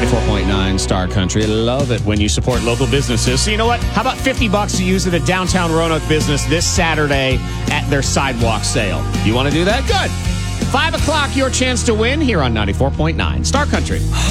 94.9 Star Country. Love it when you support local businesses. So you know what? How about $50 to use at the downtown Roanoke business this Saturday at their sidewalk sale? You want to do that? Good. 5 o'clock, your chance to win here on 94.9 Star Country.